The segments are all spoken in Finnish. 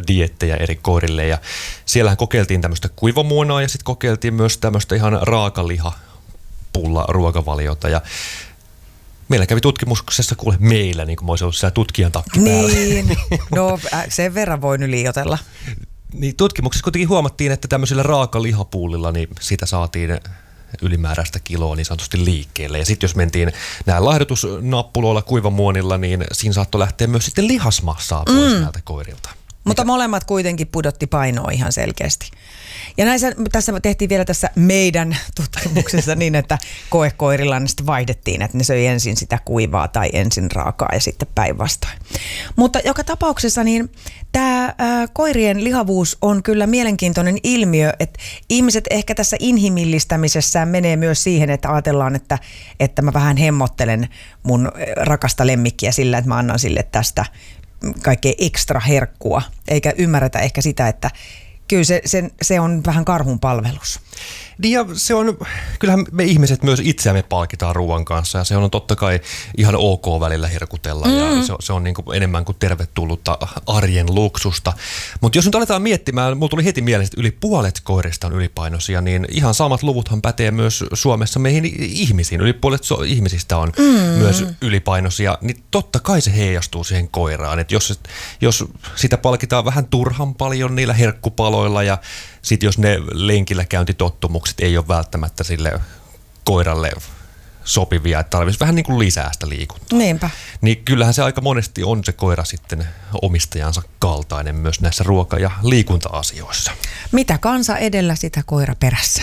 dieettejä eri koirille ja siellähän kokeiltiin tämmöistä kuivamuonaa ja sitten kokeiltiin myös tämmöistä ihan raakalihapulla ruokavaliota ja meillä kävi tutkimuksessa, meillä, niin kuin mä olisin ollut siellä tutkijan takki päällä. Niin, no sen verran voin liioitella. Niin tutkimuksessa kuitenkin huomattiin, että tämmöisillä raakalihapuulilla niin siitä saatiin ylimääräistä kiloa niin sanotusti liikkeelle. Ja sitten jos mentiin nämä laihdutusnappuloilla kuivamuonilla, niin siinä saattoi lähteä myös sitten lihasmassaa pois näiltä koirilta. Mutta molemmat kuitenkin pudotti painoa ihan selkeästi. Ja tässä tehtiin vielä tässä meidän tutkimuksessa niin, että koekoirilla ne sitten vaihdettiin, että ne söi ensin sitä kuivaa tai ensin raakaa ja sitten päinvastoin. Mutta joka tapauksessa niin tämä koirien lihavuus on kyllä mielenkiintoinen ilmiö, että ihmiset ehkä tässä inhimillistämisessään menee myös siihen, että ajatellaan, että mä vähän hemmottelen mun rakasta lemmikkiä sillä, että mä annan sille tästä kaikkea ekstra herkkua, eikä ymmärretä ehkä sitä, että kyllä se on vähän karhun palvelus. Niin ja se on, kyllähän me ihmiset myös itseämme palkitaan ruoan kanssa ja se on totta kai ihan ok välillä herkutella ja se on niin kuin enemmän kuin tervetullutta arjen luksusta. Mutta jos nyt aletaan miettimään, mulla tuli heti mieleen, että yli puolet koirista on ylipainoisia, niin ihan samat luvuthan pätee myös Suomessa meihin ihmisiin. Yli puolet ihmisistä on myös ylipainoisia, niin totta kai se heijastuu siihen koiraan. Että jos sitä palkitaan vähän turhan paljon niillä herkkupaloilla ja sitten jos ne lenkillä käyntitottumukset ei ole välttämättä sille koiralle sopivia, että tarvitsisi vähän niin kuin lisää sitä liikuntaa. Niinpä. Niin kyllähän se aika monesti on se koira sitten omistajansa kaltainen myös näissä ruoka- ja liikunta-asioissa. Mitä kansa edellä, sitä koira perässä.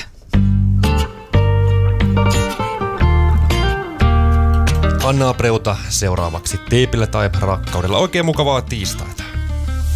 Anna Preuta seuraavaksi Teipillä tai rakkaudella. Oikein mukavaa tiistaita.